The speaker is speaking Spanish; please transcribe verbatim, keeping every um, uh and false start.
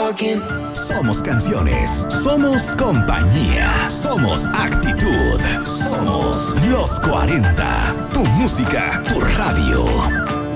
talking. Somos canciones, somos compañía, somos actitud, somos los cuarenta. Tu música, tu radio.